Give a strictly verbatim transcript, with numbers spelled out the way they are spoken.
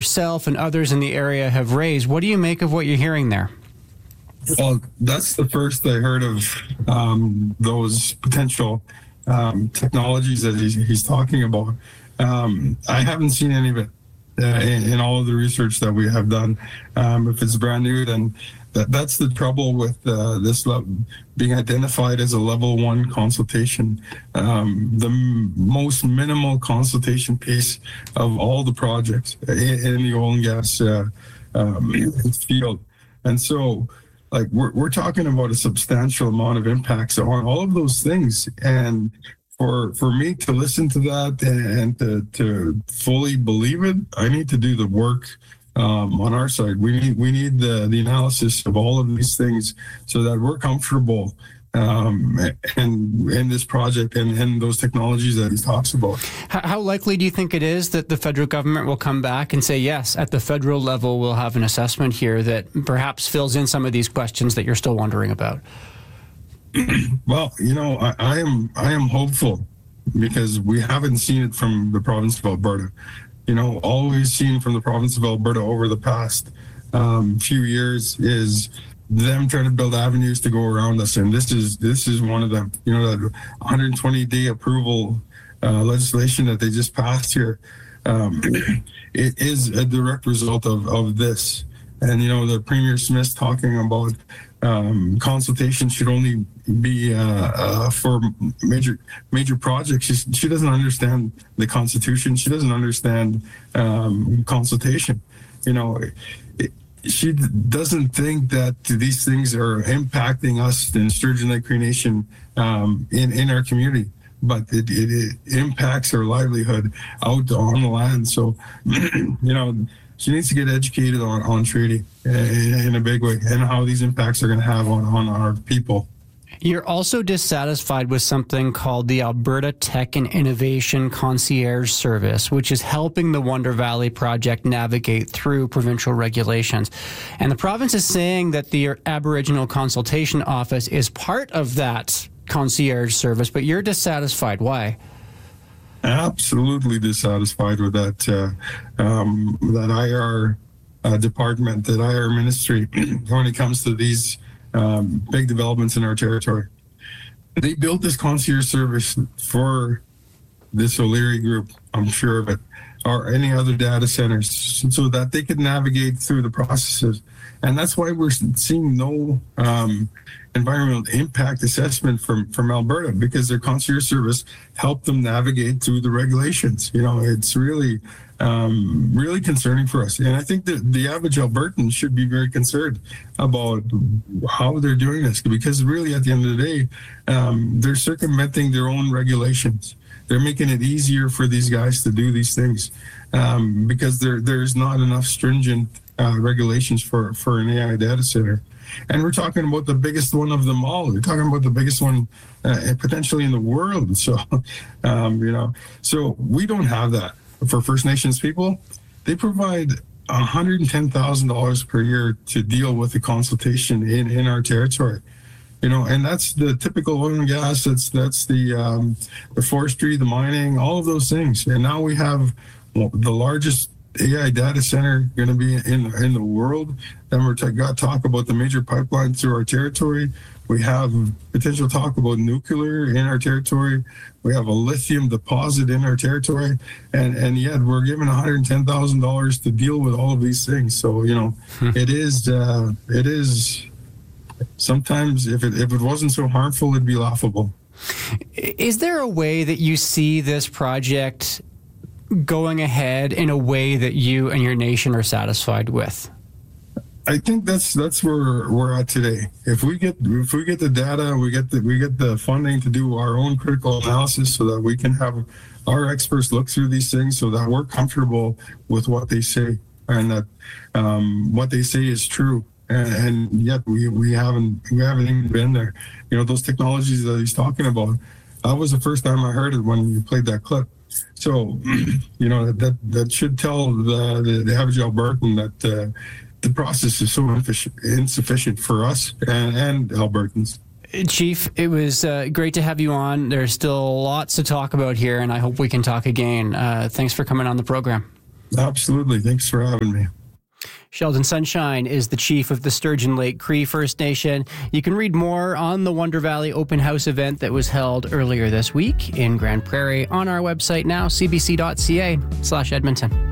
yourself and others in the area have raised. What do you make of what you're hearing there? Well, that's the first I heard of um, those potential um, technologies that he's, he's talking about. Um, I haven't seen any of it uh, in, in all of the research that we have done. Um, if it's brand new, then that, that's the trouble with uh, this le- being identified as a level one consultation. Um, the m- most minimal consultation piece of all the projects in, in the oil and gas uh, um, field. And so, like we're we're talking about a substantial amount of impacts on all of those things, and for for me to listen to that and to to fully believe it, I need to do the work um, on our side. We need we need the the analysis of all of these things so that we're comfortable um, and in this project and, and those technologies that he talks about. How, how likely do you think it is that the federal government will come back and say, yes, at the federal level, we'll have an assessment here that perhaps fills in some of these questions that you're still wondering about? Well, you know, I, I am I am hopeful because we haven't seen it from the province of Alberta. You know, all we've seen from the province of Alberta over the past um, few years is them trying to build avenues to go around us, and this is this is one of them. You know, that one hundred twenty day approval uh, legislation that they just passed here, um, it is a direct result of, of this. And you know, the Premier Smith talking about um, consultation should only be uh, uh, for major major projects. She, she doesn't understand the Constitution. She doesn't understand um, consultation. You know. It, She doesn't think that these things are impacting us in Sturgeon Lake Cree Nation um, in, in our community, but it, it, it impacts our livelihood out on the land. So, you know, she needs to get educated on, on treaty in, in a big way and how these impacts are going to have on, on our people. You're also dissatisfied with something called the Alberta Tech and Innovation Concierge Service, which is helping the Wonder Valley project navigate through provincial regulations. And the province is saying that the Aboriginal Consultation Office is part of that concierge service, but you're dissatisfied. Why? Absolutely dissatisfied with that, uh, um, that I R uh, department, that I R ministry, when it comes to these Um, big developments in our territory. They built this concierge service for this O'Leary group, I'm sure of it, or any other data centers, so that they could navigate through the processes. And that's why we're seeing no um, environmental impact assessment from, from Alberta, because their concierge service helped them navigate through the regulations. You know, it's really, um, really concerning for us. And I think that the average Albertan should be very concerned about how they're doing this, because really at the end of the day, um, they're circumventing their own regulations. They're making it easier for these guys to do these things um, because there there's not enough stringent uh, regulations for, for an A I data center. And we're talking about the biggest one of them all. We're talking about the biggest one uh, potentially in the world. So, um, you know, so we don't have that. For First Nations people, they provide one hundred ten thousand dollars per year to deal with the consultation in, in our territory. You know, and that's the typical oil and gas. That's that's the um, the forestry, the mining, all of those things. And now we have the largest A I data center going to be in in the world. Then we're t- got talk about the major pipeline through our territory. We have potential talk about nuclear in our territory. We have a lithium deposit in our territory, and and yet we're given one hundred ten thousand dollars to deal with all of these things. So you know, hmm. it is uh, it is. Sometimes if it if it wasn't so harmful, it'd be laughable. Is there a way that you see this project going ahead in a way that you and your nation are satisfied with? I think that's that's where we're at today. If we get if we get the data, we get the we get the funding to do our own critical analysis, so that we can have our experts look through these things, so that we're comfortable with what they say and that um, what they say is true. And, and yet we, we haven't we haven't even been there. You know, those technologies that he's talking about, that was the first time I heard it when you played that clip. So, you know, that that should tell the, the, the average Albertan that uh, the process is so insufficient for us and, and Albertans. Chief, it was uh, great to have you on. There's still lots to talk about here, and I hope we can talk again. Uh, thanks for coming on the program. Absolutely. Thanks for having me. Sheldon Sunshine is the chief of the Sturgeon Lake Cree First Nation. You can read more on the Wonder Valley Open House event that was held earlier this week in Grand Prairie on our website now, c b c dot c a slash Edmonton.